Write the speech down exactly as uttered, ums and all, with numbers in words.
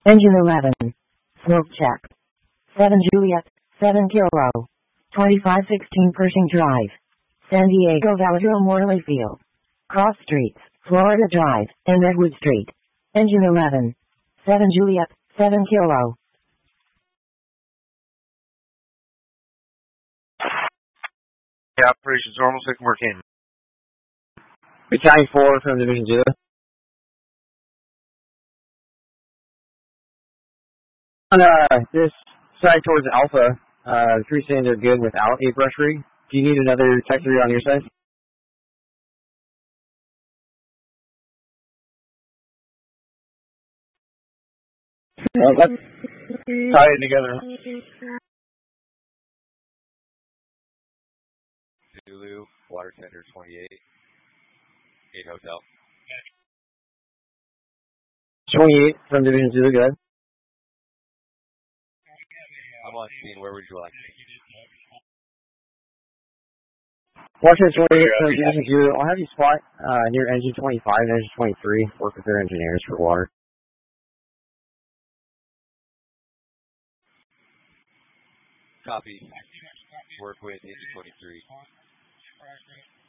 Engine eleven. Smoke check. seven Juliet, seven Kilo. twenty-five sixteen Pershing Drive. San Diego Velodrome Morley Field. Cross Streets, Florida Drive, and Redwood Street. Engine eleven. seven Juliet, seven Kilo. Yeah, operations normal, second work in. Battalion four from Division Zero. On uh, this side towards Alpha, uh, three saying they're good without a brush rig. Do you need another Tech three on your side? No, let's tie it together. Zulu, Water Center twenty-eight. eight Hotel. twenty-eight from Division Zulu, go ahead. I'm on scene, where would you like me? Washington twenty-eight from Division Zulu. I'll have you spot uh, near engine twenty-five and engine twenty-three. Work with their engineers for water. Copy. Work with engine twenty-three.